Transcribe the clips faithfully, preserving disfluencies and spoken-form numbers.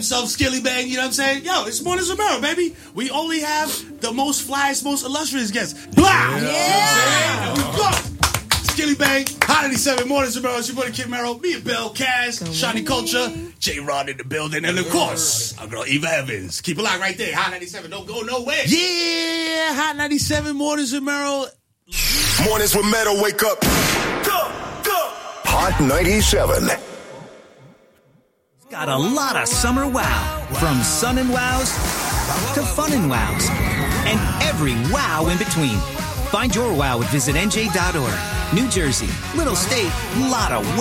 Self Skilly Bang, you know what I'm saying? Yo, it's Mornings with Mero, baby. We only have the most flyest, most illustrious guests. Blah! Yeah. You know what I'm saying? And we go. Skilly Bang, Hot ninety-seven Mornings with Mero. It's your boy, Kid Mero. Me and Bill, Kaz, Shani Culture, J-Rod in the building, and of course, our girl Eva Evans. Keep it locked right there. Hot ninety-seven, don't go nowhere. Yeah, Hot ninety-seven Mornings with Mero. Mornings with Mero, wake up. Go, go. Hot ninety-seven. Got a lot of summer wow, from sun and wows to fun and wows, and every wow in between. Find your wow at visit N J dot org. New Jersey, little state, lot of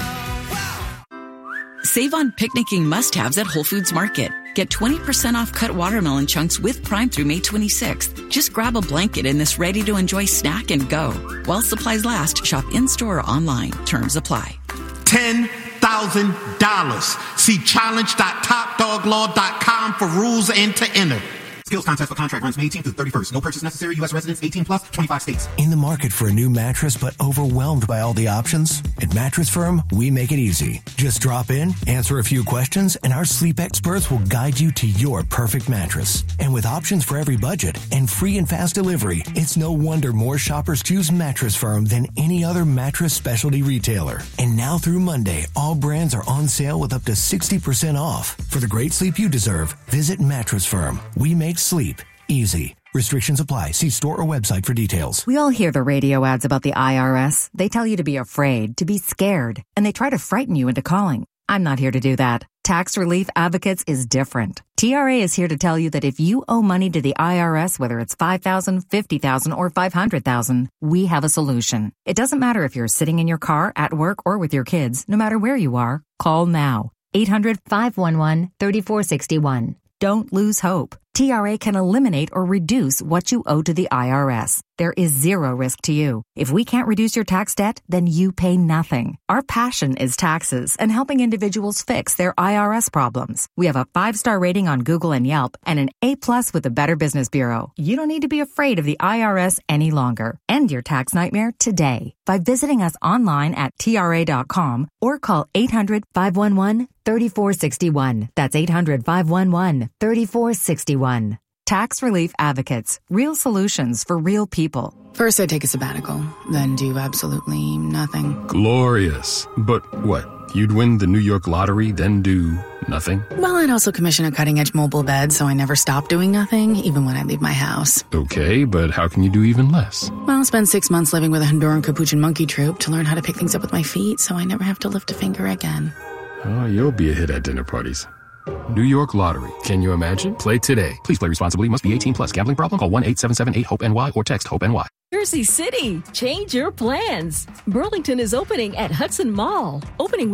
wow. Save on picnicking must-haves at Whole Foods Market. Get twenty percent off cut watermelon chunks with Prime through May twenty-sixth. Just grab a blanket in this ready-to-enjoy snack and go. While supplies last, shop in-store or online. Terms apply. ten thousand dollars. See challenge dot top dog law dot com for rules and to enter. Skills contest for contract runs May eighteenth through thirty-first. No purchase necessary. U S residents eighteen plus, twenty-five states. In the market for a new mattress but overwhelmed by all the options? At Mattress Firm, we make it easy. Just drop in, answer a few questions, and our sleep experts will guide you to your perfect mattress. And with options for every budget and free and fast delivery, it's no wonder more shoppers choose Mattress Firm than any other mattress specialty retailer. And now through Monday, all brands are on sale with up to sixty percent off. For the great sleep you deserve, visit Mattress Firm. We make sleep easy. Restrictions apply. See store or website for details. We all hear the radio ads about the I R S. They tell you to be afraid, to be scared, and they try to frighten you into calling. I'm not here to do that. Tax Relief Advocates is different. T R A is here to tell you that if you owe money to the I R S, whether it's five thousand dollars, fifty thousand dollars, or five hundred thousand dollars, we have a solution. It doesn't matter if you're sitting in your car, at work, or with your kids. No matter where you are, call now. eight hundred, five one one, three four six one. Don't lose hope. T R A can eliminate or reduce what you owe to the I R S. There is zero risk to you. If we can't reduce your tax debt, then you pay nothing. Our passion is taxes and helping individuals fix their I R S problems. We have a five-star rating on Google and Yelp and an A-plus with the Better Business Bureau. You don't need to be afraid of the I R S any longer. End your tax nightmare today by visiting us online at T R A dot com or call eight hundred, five one one, three four six one. That's eight hundred, five one one, three four six one. Tax Relief Advocates. Real solutions for real people. First, I take a sabbatical, then do absolutely nothing. Glorious. But what? You'd win the New York lottery, then do nothing? Well, I'd also commission a cutting-edge mobile bed, so I never stop doing nothing, even when I leave my house. Okay, but how can you do even less? Well, I'll spend six months living with a Honduran Capuchin monkey troupe to learn how to pick things up with my feet, so I never have to lift a finger again. Oh, you'll be a hit at dinner parties. New York Lottery. Can you imagine? Play today. Please play responsibly. Must be eighteen plus. Gambling problem? Call one eight seven seven eight hope N Y or text HOPE-NY. Jersey City. Change your plans. Burlington is opening at Hudson Mall. Opening